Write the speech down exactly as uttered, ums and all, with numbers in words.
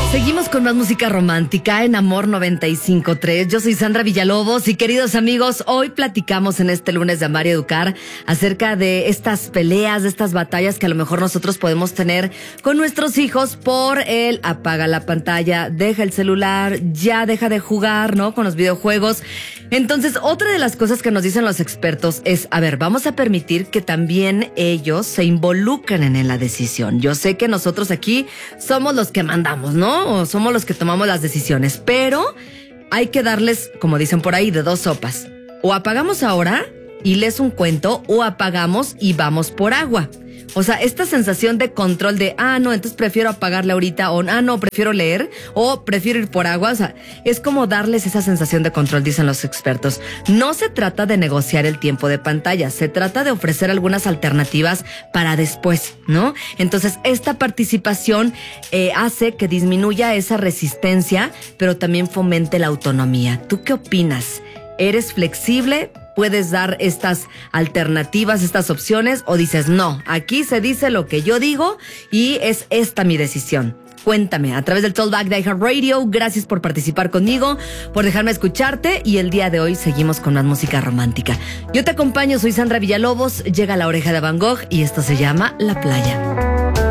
Seguimos con más música romántica en Amor noventa y cinco punto tres. Yo soy Sandra Villalobos y queridos amigos, hoy platicamos en este lunes de Amar y Educar acerca de estas peleas, de estas batallas que a lo mejor nosotros podemos tener con nuestros hijos por el apaga la pantalla, deja el celular, ya deja de jugar, ¿no? Con los videojuegos. Entonces, otra de las cosas que nos dicen los expertos es, a ver, vamos a permitir que también ellos se involucren en la decisión. Yo sé que nosotros aquí somos los que mandamos, ¿no? O somos los que tomamos las decisiones, pero hay que darles, como dicen por ahí, de dos sopas. O apagamos ahora y lees un cuento, o apagamos y vamos por agua. O sea, esta sensación de control de, ah, no, entonces prefiero apagarle ahorita, o ah, no, prefiero leer, o prefiero ir por agua. O sea, es como darles esa sensación de control, dicen los expertos. No se trata de negociar el tiempo de pantalla, se trata de ofrecer algunas alternativas para después, ¿no? Entonces, esta participación eh, hace que disminuya esa resistencia, pero también fomente la autonomía. ¿Tú qué opinas? ¿Eres flexible? ¿Puedes dar estas alternativas, estas opciones? ¿O dices, no, aquí se dice lo que yo digo y es esta mi decisión? Cuéntame a través del Talkback de iHeartRadio. Gracias por participar conmigo, por dejarme escucharte, y el día de hoy seguimos con más música romántica. Yo te acompaño, soy Sandra Villalobos, llega La Oreja de Van Gogh y esto se llama La Playa.